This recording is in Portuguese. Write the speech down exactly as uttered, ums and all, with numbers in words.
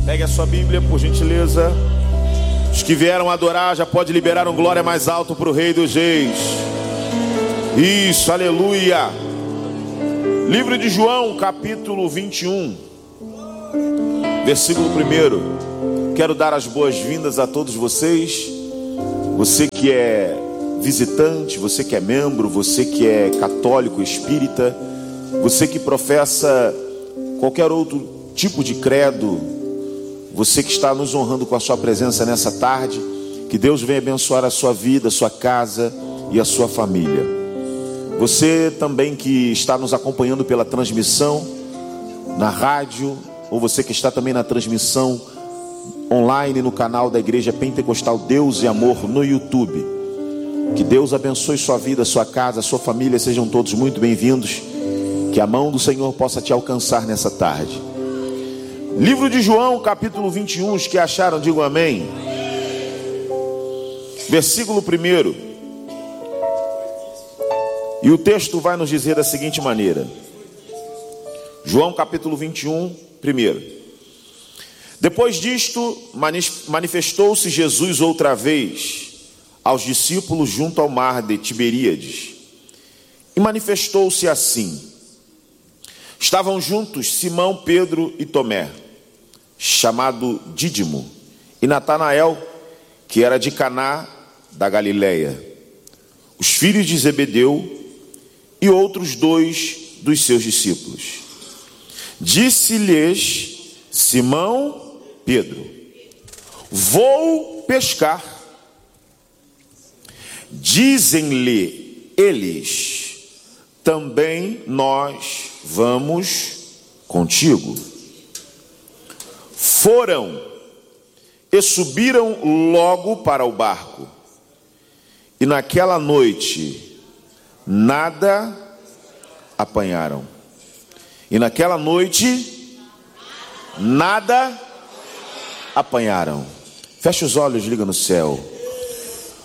Pegue a sua Bíblia, por gentileza. Os que vieram adorar já pode liberar um glória mais alto para o Rei dos Reis. Isso, aleluia. Livro de João, capítulo vinte e um, versículo um. Quero dar as boas-vindas a todos vocês. Você que é visitante, você que é membro, você que é católico, espírita, você que professa qualquer outro tipo de credo, você que está nos honrando com a sua presença nessa tarde, que Deus venha abençoar a sua vida, a sua casa e a sua família. Você também que está nos acompanhando pela transmissão na rádio, ou você que está também na transmissão online no canal da Igreja Pentecostal Deus e Amor no YouTube. Que Deus abençoe sua vida, sua casa, sua família, sejam todos muito bem-vindos. Que a mão do Senhor possa te alcançar nessa tarde. Livro de João, capítulo vinte e um, os que acharam, digam amém. Versículo um. E o texto vai nos dizer da seguinte maneira. João, capítulo vinte e um, primeiro. Depois disto, manifestou-se Jesus outra vez aos discípulos junto ao mar de Tiberíades. E manifestou-se assim. Estavam juntos Simão, Pedro e Tomé, chamado Dídimo, e Natanael, que era de Caná da Galileia, os filhos de Zebedeu e outros dois dos seus discípulos. Disse-lhes Simão Pedro: vou pescar. Dizem-lhe eles: também nós vamos contigo. Foram e subiram logo para o barco, e naquela noite nada apanharam. E naquela noite nada apanharam. Feche os olhos, liga no céu.